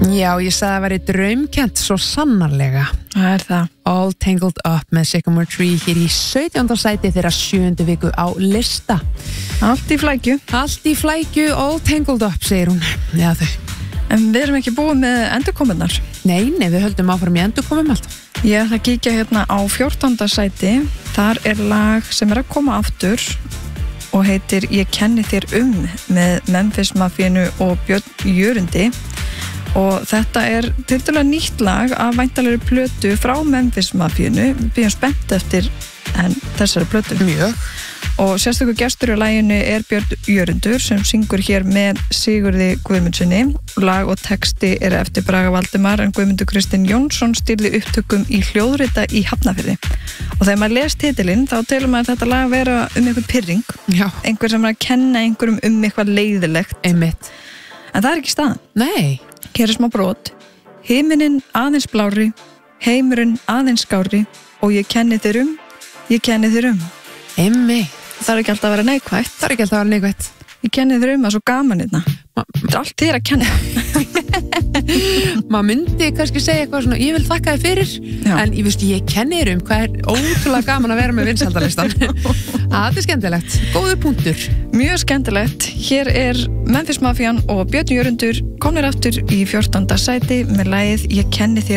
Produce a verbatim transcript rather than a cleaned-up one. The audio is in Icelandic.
Já, ég sagði að veri draumkennt svo sannarlega. Það er það. All Tangled Up með Sycamore Tree hér í sautjánda sæti þeirra sjöundu viku á lista. Allt í flækju. Allt í flækju, All Tangled Up, segir hún. Já, þau. En við erum ekki búið með endurkominnar. Nei, nei, við höldum áfram í endurkomum alltaf. Ég ætla að kíkja hérna á fjórtánda sæti. Þar er lag sem er að koma aftur og heitir Ég kenni þér um með Memphis Mafíunu og Björn Jörundi. Og þetta er tiltölulega nýtt lag af væntanlegri plötu frá Memphis Mafíunu. Við bíðum spennt eftir en þessari plötu. Mjög. Og sérstaklega gestur í laginu er Björn Jörundur sem syngur hér með Sigurði Guðmundssoni. Lag og texti er eftir Braga Valdimar en Guðmundur Kristinn Jónsson stýrði upptökum í hljóðrita í Hafnarfirði. Og þegar maður les titilinn þá telur maður þetta lag vera um einhver pirring. Já. Einhver sem er að kenna einhverjum um eitthvað leiðilegt. Einmitt. En það er ekki staðan. Nei. Hér er smá brot. Himinin aðeins blári, heimurinn aðeins skári og ég kenni þér um, ég kenni þér um. Einmitt. Það er ekki alltaf að vera neikvætt. Það er ekki alltaf að vera neikvætt. Ég kenni þér um að svo gaman hérna. Þetta er allt þér að kenna. Maður myndi kannski segja eitthvað svona, ég vil þakka þér fyrir, Já. En ég veist, ég kenni þér um hvað er ótrúlega gaman að vera með vinsældalistan. Það er skemmtilegt. Góður punktur. Mjög skemmtilegt. Hér er Memphis Mafían og Björn Jörundur komnir aftur í fjórtánda sæti með lagið Ég kenni þér